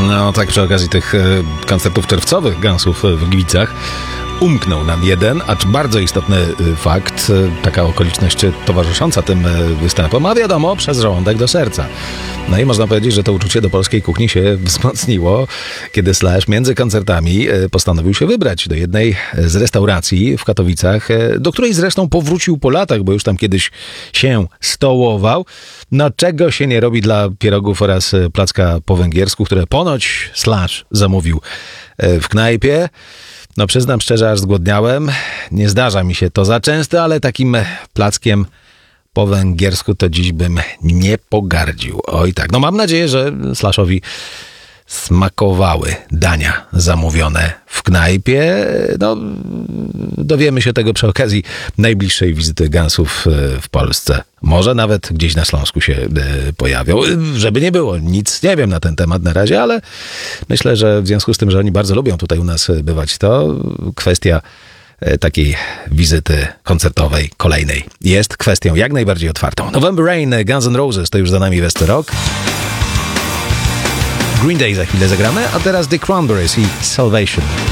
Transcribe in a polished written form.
No tak przy okazji tych koncertów czerwcowych Gunsów w Gliwicach umknął nam jeden, acz bardzo istotny fakt, taka okoliczność towarzysząca tym występom, a wiadomo, przez żołądek do serca. No i można powiedzieć, że to uczucie do polskiej kuchni się wzmocniło, kiedy Slash między koncertami postanowił się wybrać do jednej z restauracji w Katowicach, do której zresztą powrócił po latach, bo już tam kiedyś się stołował. No czego się nie robi dla pierogów oraz placka po węgiersku, które ponoć Slash zamówił w knajpie. No przyznam szczerze, aż zgłodniałem. Nie zdarza mi się to za często, ale takim plackiem po węgiersku to dziś bym nie pogardził. Oj tak, no mam nadzieję, że Slashowi smakowały dania zamówione w knajpie. No, dowiemy się tego przy okazji najbliższej wizyty Gunsów w Polsce. Może nawet gdzieś na Śląsku się pojawią. Żeby nie było, nic nie wiem na ten temat na razie, ale myślę, że w związku z tym, że oni bardzo lubią tutaj u nas bywać, to kwestia takiej wizyty koncertowej kolejnej jest kwestią jak najbardziej otwartą. November Rain, Guns N' Roses, to już za nami West Rock. Green Day za chwilę zagramy, a teraz The Cranberries i Salvation.